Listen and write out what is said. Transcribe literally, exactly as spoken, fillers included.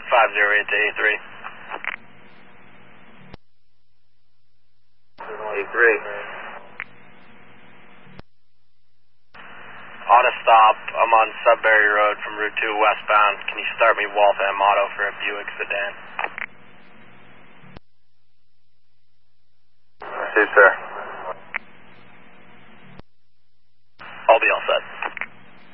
five zero eight to A three. A three. Auto stop, I'm on Sudbury Road from Route two westbound. Can you start me Waltham Auto for a Buick sedan? See, sir.